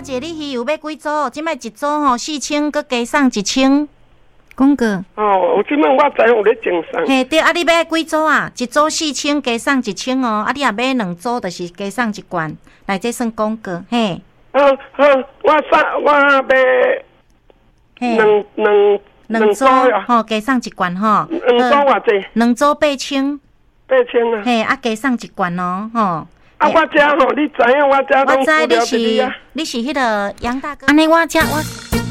姐，你鱼有要几组？即摆一组吼4000，佮加送1000。讲过。 哦，即摆我知有咧精送。 嘿，对，啊，你要几组啊？一组4000，加送1000哦。啊，你若买2组，就是加送1罐。来，这算广告，嘿。 好，我买两组吼，加送1罐吼。 2组偌济 ？2组8000。 8000啊。 嘿，啊，加送1罐哦，吼。 啊，我遮吼，你知影我遮拢我知你是迄个杨大哥。安尼我遮我。